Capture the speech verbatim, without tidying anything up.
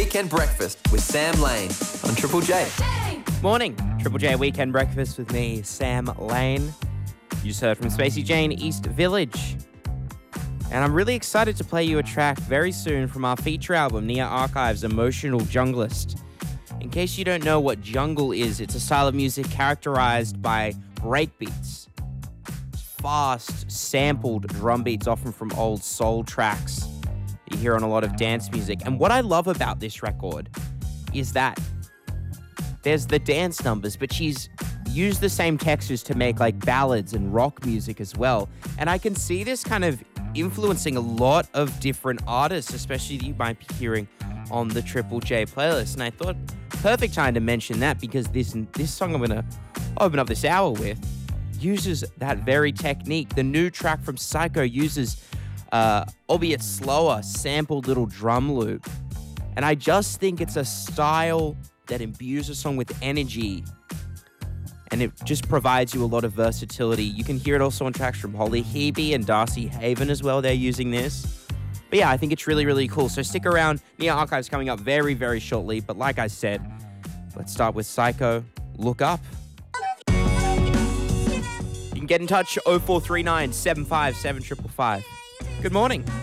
Weekend Breakfast with Sam Lane on Triple J. Morning, Triple J Weekend Breakfast with me, Sam Lane. You just heard from Spacey Jane, East Village. And I'm really excited to play you a track very soon from our feature album, Nia Archives' Emotional Junglist. In case you don't know what jungle is, it's a style of music characterized by breakbeats. Fast, sampled drum beats, often from old soul tracks you hear on a lot of dance music. And what I love about this record is that there's the dance numbers, but she's used the same textures to make like ballads and rock music as well. And I can see this kind of influencing a lot of different artists, especially that you might be hearing on the Triple J playlist. And I thought, perfect time to mention that because this this song I'm going to open up this hour with uses that very technique. The new track from Psycho uses, uh, albeit slower, sampled little drum loop. And I just think it's a style that imbues a song with energy. And it just provides you a lot of versatility. You can hear it also on tracks from Holly Hebe and Darcy Haven as well. They're using this. But yeah, I think it's really, really cool. So stick around. Nia Archives coming up very, very shortly. But like I said, let's start with Psycho, Look Up. You can get in touch oh four three nine, seven five seven, five five five. Good morning.